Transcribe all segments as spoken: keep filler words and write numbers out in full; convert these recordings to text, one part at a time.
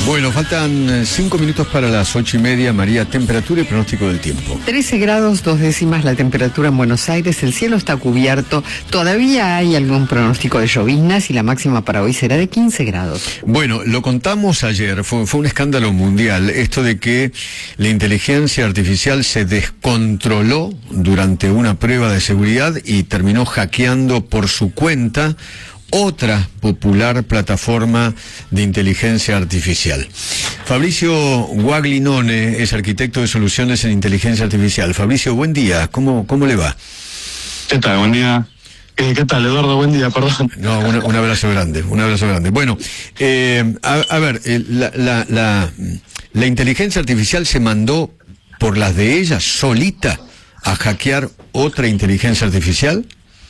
Bueno, faltan cinco minutos para las ocho y media. María, temperatura y pronóstico del tiempo. trece grados, dos décimas la temperatura en Buenos Aires. El cielo está cubierto. Todavía hay algún pronóstico de lloviznas y la máxima para hoy será de quince grados. Bueno, lo contamos ayer. Fue, fue un escándalo mundial. Esto de que la inteligencia artificial se descontroló durante una prueba de seguridad y terminó hackeando por su cuenta otra popular plataforma de inteligencia artificial. Fabricio Guaglinone es arquitecto de soluciones en inteligencia artificial. Fabricio, buen día. ¿Cómo, cómo le va? ¿Qué tal? Buen día. Eh, ¿Qué tal, Eduardo? Buen día, perdón. No, un, un abrazo grande, un abrazo grande. Bueno, eh, a, a ver, eh, la, la, la, la inteligencia artificial se mandó por las de ella solita a hackear otra inteligencia artificial.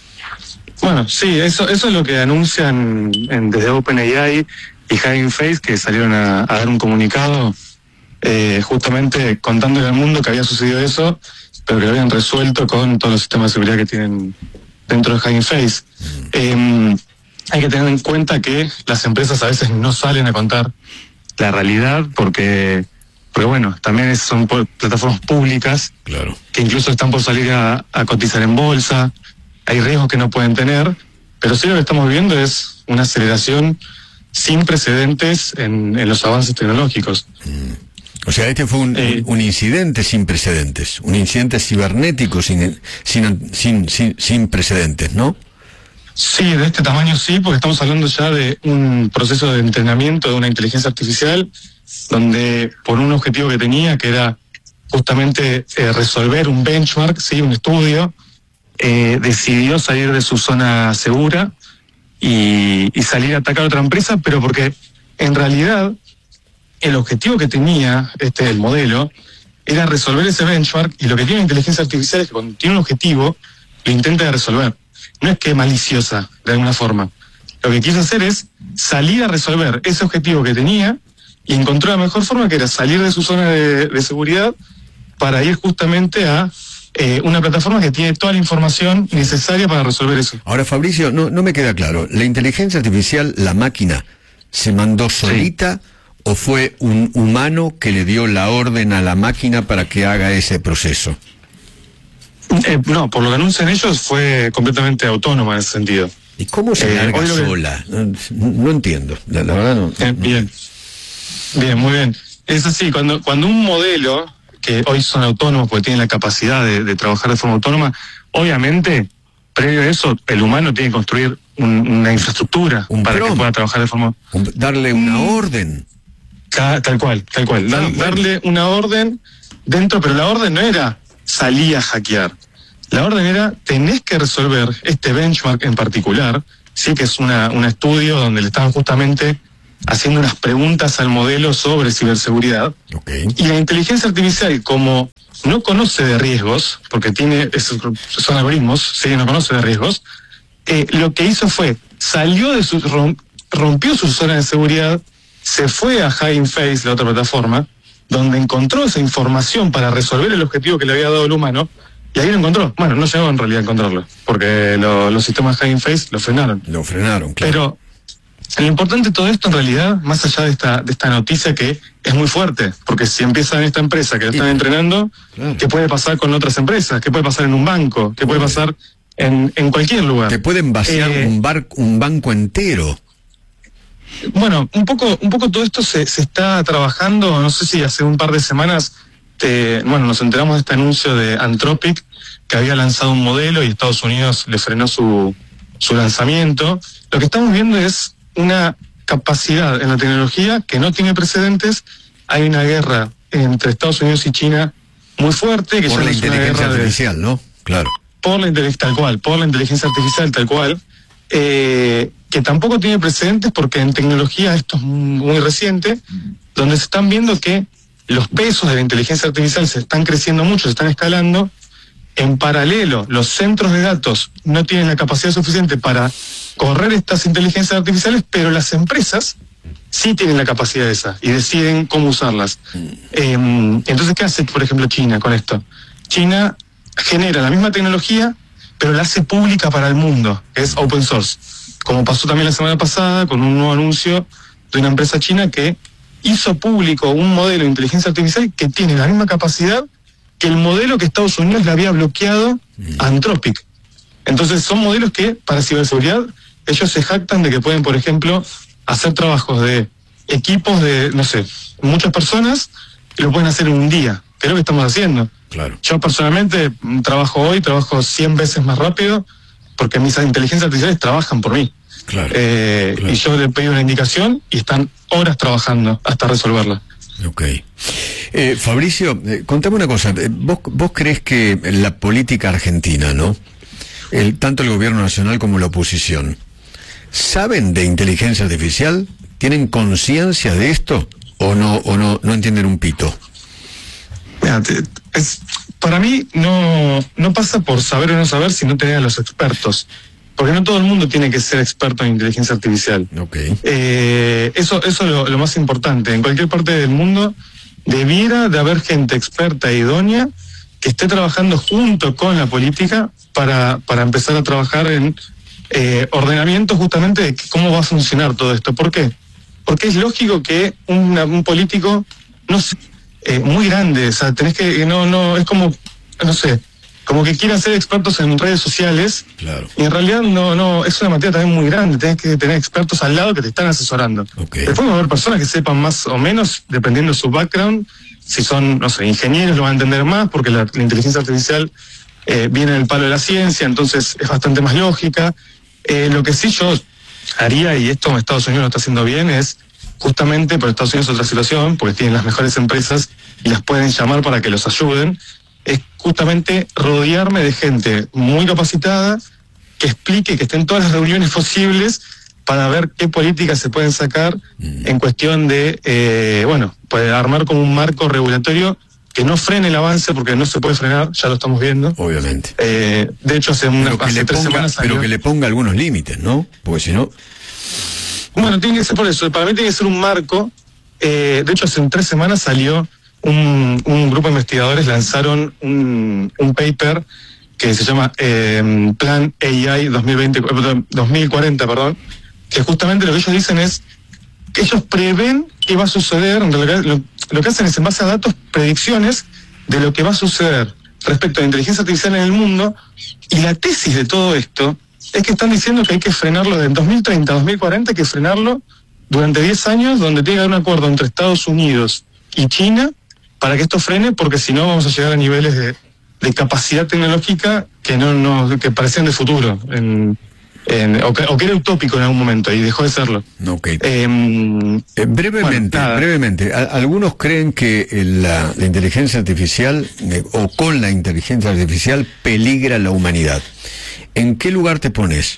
Bueno, sí, eso eso es lo que anuncian en, desde OpenAI y Hugging Face, que salieron a, a dar un comunicado eh, justamente contándole al mundo que había sucedido eso, pero que lo habían resuelto con todos los sistemas de seguridad que tienen dentro de Hugging Face. Eh, hay que tener en cuenta que las empresas a veces no salen a contar la realidad porque, porque bueno, también es, son plataformas públicas, claro, que incluso están por salir a, a cotizar en bolsa. Hay riesgos que no pueden tener, pero sí lo que estamos viendo es una aceleración sin precedentes en, en los avances tecnológicos. Mm. O sea, este fue un, eh, un incidente sin precedentes, un incidente cibernético sin, sin, sin, sin, sin precedentes, ¿no? Sí, de este tamaño sí, porque estamos hablando ya de un proceso de entrenamiento de una inteligencia artificial, donde por un objetivo que tenía, que era justamente eh, resolver un benchmark, sí, un estudio, Eh, decidió salir de su zona segura y, y salir a atacar a otra empresa, pero porque en realidad el objetivo que tenía este el modelo era resolver ese benchmark, y lo que tiene la inteligencia artificial es que cuando tiene un objetivo lo intenta resolver. No es que es maliciosa de alguna forma. Lo que quiso hacer es salir a resolver ese objetivo que tenía y encontró la mejor forma, que era salir de su zona de, de seguridad para ir justamente a Eh, una plataforma que tiene toda la información necesaria para resolver eso. Ahora, Fabricio, no, no me queda claro. ¿La inteligencia artificial, la máquina, se mandó solita, sí, o fue un humano que le dio la orden a la máquina para que haga ese proceso? Eh, no, por lo que anuncian ellos, fue completamente autónoma en ese sentido. ¿Y cómo se eh, larga sola? Que... No, no entiendo, la, la verdad no. Eh, bien, bien, muy bien. Es así, cuando, cuando un modelo, que hoy son autónomos porque tienen la capacidad de, de trabajar de forma autónoma, obviamente, previo a eso, el humano tiene que construir un, una infraestructura un para prom, que pueda trabajar de forma... Un, darle una orden. Tal, tal cual, tal cual. Dar, ah, bueno. Darle una orden dentro, pero la orden no era salir a hackear. La orden era, tenés que resolver este benchmark en particular, sí, que es una, un estudio donde le estaban justamente haciendo unas preguntas al modelo sobre ciberseguridad. Okay. Y la inteligencia artificial, como no conoce de riesgos, porque tiene esos, son algoritmos, sí, no conoce de riesgos, eh, lo que hizo fue, salió de su, rompió su zona de seguridad, se fue a Hugging Face, la otra plataforma, donde encontró esa información para resolver el objetivo que le había dado el humano, y ahí lo encontró. Bueno, no llegó en realidad a encontrarlo, porque lo, los sistemas Hugging Face lo frenaron. Lo frenaron, claro. Pero lo importante de todo esto, en realidad, más allá de esta de esta noticia, que es muy fuerte, porque si empieza en esta empresa que lo están entrenando, claro, ¿qué puede pasar con otras empresas? ¿Qué puede pasar en un banco? ¿Qué puede pasar en, en cualquier lugar? Te pueden vaciar eh, un, bar, un banco entero. Bueno, un poco un poco todo esto se, se está trabajando. No sé si hace un par de semanas, te, bueno, nos enteramos de este anuncio de Anthropic, que había lanzado un modelo y Estados Unidos le frenó su, su lanzamiento. Lo que estamos viendo es una capacidad en la tecnología que no tiene precedentes. Hay una guerra entre Estados Unidos y China muy fuerte, que por ya la es inteligencia una artificial, de, ¿no? Claro. Por la inteligencia tal cual, por la inteligencia artificial tal cual, eh, que tampoco tiene precedentes porque en tecnología esto es muy reciente, donde se están viendo que los pesos de la inteligencia artificial se están creciendo mucho, se están escalando. En paralelo, los centros de datos no tienen la capacidad suficiente para correr estas inteligencias artificiales, pero las empresas sí tienen la capacidad esa y deciden cómo usarlas. Eh, entonces, ¿qué hace, por ejemplo, China con esto? China genera la misma tecnología, pero la hace pública para el mundo, que es open source. Como pasó también la semana pasada con un nuevo anuncio de una empresa china que hizo público un modelo de inteligencia artificial que tiene la misma capacidad que el modelo que Estados Unidos le había bloqueado a Anthropic. Entonces son modelos que, para ciberseguridad, ellos se jactan de que pueden, por ejemplo, hacer trabajos de equipos de, no sé, muchas personas, y lo pueden hacer en un día, que es lo que estamos haciendo. Claro. Yo personalmente trabajo hoy, trabajo cien veces más rápido, porque mis inteligencias artificiales trabajan por mí. Claro, eh, claro. Y yo le pido una indicación y están horas trabajando hasta resolverla. Ok. Eh, Fabricio, eh, contame una cosa. Eh, ¿Vos, vos crees que la política argentina, ¿no? El, tanto el gobierno nacional como la oposición, ¿saben de inteligencia artificial? ¿Tienen conciencia de esto? ¿O no, o no, no entienden un pito? Mira, te- es, para mí no, no pasa por saber o no saber, sino tener a los expertos. Porque no todo el mundo tiene que ser experto en inteligencia artificial. Ok. Eh, eso eso es lo, lo más importante. En cualquier parte del mundo debiera de haber gente experta e idónea que esté trabajando junto con la política para, para empezar a trabajar en eh, ordenamiento justamente de cómo va a funcionar todo esto. ¿Por qué? Porque es lógico que una- un político no sé, eh, muy grande, o sea, tenés que, no, no, es como, no sé, como que quieran ser expertos en redes sociales. Claro. Y en realidad no, no, es una materia también muy grande, tenés que tener expertos al lado que te están asesorando. Ok. Después va a haber personas que sepan más o menos, dependiendo de su background. Si son, no sé, ingenieros lo van a entender más, porque la, la inteligencia artificial eh, viene del palo de la ciencia, entonces es bastante más lógica. Eh, lo que sí yo haría, y esto en Estados Unidos lo está haciendo bien, es justamente, pero Estados Unidos es otra situación, porque tienen las mejores empresas y las pueden llamar para que los ayuden, es justamente rodearme de gente muy capacitada, que explique, que esté en todas las reuniones posibles para ver qué políticas se pueden sacar Mm. en cuestión de, eh, bueno, pues armar como un marco regulatorio que no frene el avance, porque no se puede frenar, ya lo estamos viendo. Obviamente. Eh, de hecho, hace, una, Pero que, hace le tres ponga, semanas pero salió- que le ponga algunos límites, ¿no? Porque si no... Bueno, tiene que ser por eso. Para mí tiene que ser un marco. Eh, de hecho, hace tres semanas salió un, un grupo de investigadores, lanzaron un, un paper que se llama eh, Plan A I dos mil veinte, eh, dos mil cuarenta, perdón, que justamente lo que ellos dicen es que ellos prevén qué va a suceder. En realidad, lo, lo que hacen es, en base a datos, predicciones de lo que va a suceder respecto a la inteligencia artificial en el mundo. Y la tesis de todo esto es que están diciendo que hay que frenarlo de dos mil treinta a dos mil cuarenta, hay que frenarlo durante diez años, donde tiene que haber un acuerdo entre Estados Unidos y China para que esto frene, porque si no vamos a llegar a niveles de, de capacidad tecnológica que no, no que parecían de futuro, en, en, o, que, o que era utópico en algún momento y dejó de serlo. Ok. Eh, Eh, brevemente, bueno, nada. brevemente, a- algunos creen que eh, la, la inteligencia artificial, eh, o con la inteligencia artificial, peligra la humanidad. ¿En qué lugar te pones?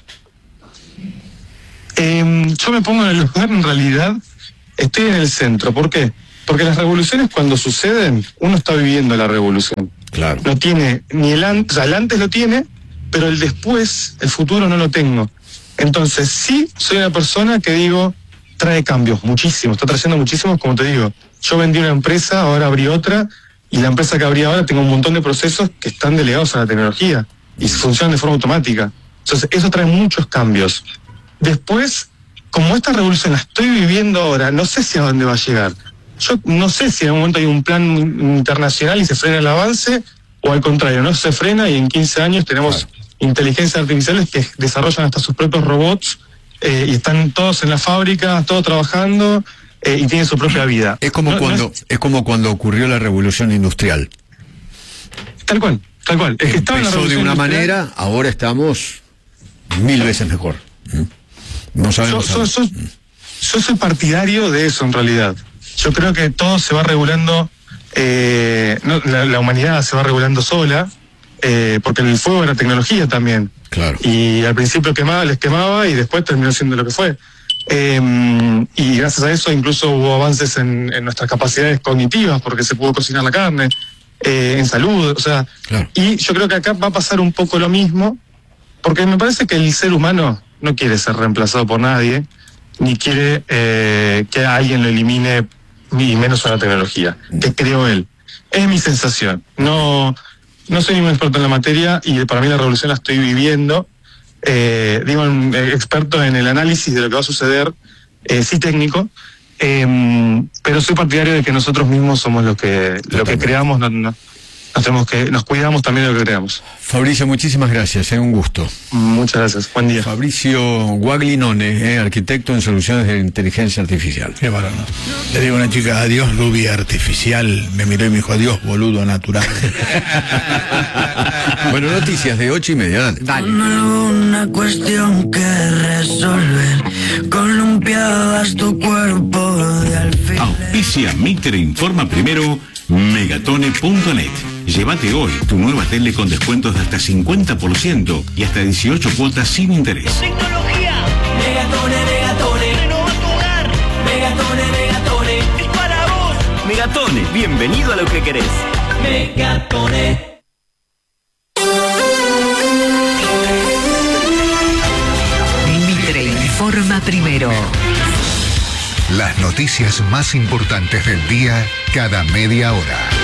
Eh, yo me pongo en el lugar, en realidad, estoy en el centro. ¿Por qué? Porque las revoluciones, cuando suceden, uno está viviendo la revolución. Claro. No tiene ni el antes, o sea, el antes lo tiene, pero el después, el futuro no lo tengo. Entonces, sí, soy una persona que digo, trae cambios, muchísimos, está trayendo muchísimos, como te digo. Yo vendí una empresa, ahora abrí otra, y la empresa que abrí ahora tengo un montón de procesos que están delegados a la tecnología y funcionan de forma automática. Entonces, eso trae muchos cambios. Después, como esta revolución la estoy viviendo ahora, no sé si a dónde va a llegar. Yo no sé si en un momento hay un plan internacional y se frena el avance, o al contrario, no se frena y en quince años tenemos Claro. inteligencias artificiales que desarrollan hasta sus propios robots eh, y están todos en la fábrica, todos trabajando eh, y tienen su propia vida. Es como No- no cuando es- es como cuando ocurrió la revolución industrial. tal cual, tal cual. Es que estaba en la Empezó de revolución una industrial. manera, ahora estamos mil veces mejor. ¿Mm? No Yo, sabemos. yo- yo- yo soy partidario de eso en realidad. Yo creo que todo se va regulando, eh, no, la, la humanidad se va regulando sola, eh, porque el fuego era tecnología también. Claro. Y al principio quemaba, les quemaba y después terminó siendo lo que fue. Eh, y gracias a eso incluso hubo avances en, en nuestras capacidades cognitivas, porque se pudo cocinar la carne, eh, en salud, o sea. Claro. Y yo creo que acá va a pasar un poco lo mismo, porque me parece que el ser humano no quiere ser reemplazado por nadie, ni quiere eh, que alguien lo elimine, ni menos una tecnología, que creó él. Es mi sensación. No, no soy ningún experto en la materia y para mí la revolución la estoy viviendo. Eh, digo, un eh, experto en el análisis de lo que va a suceder, eh, sí técnico, Eh, pero soy partidario de que nosotros mismos somos los que, lo que creamos, no, no, nos tenemos que, nos cuidamos también de lo que creamos. Fabricio, muchísimas gracias, es un gusto. Muchas gracias, buen día. Fabricio Guaglinone, eh, arquitecto en soluciones de inteligencia artificial. Qué bárbaro. Le digo a una chica, adiós rubia artificial, me miró y me dijo, adiós boludo natural. Bueno, noticias de ocho y media, dale. Dale. Una cuestión que resolver, columpiabas tu cuerpo de alfiler. Auspicia Mitre Informa Primero, megatone punto net. Llévate hoy tu nueva tele con descuentos de hasta cincuenta por ciento y hasta dieciocho cuotas sin interés. Tecnología. Megatone, Megatone. Renova tu hogar. Megatone, Megatone. Es para vos. Megatone, bienvenido a lo que querés. Megatone. Mitre Informa Primero. Las noticias más importantes del día cada media hora.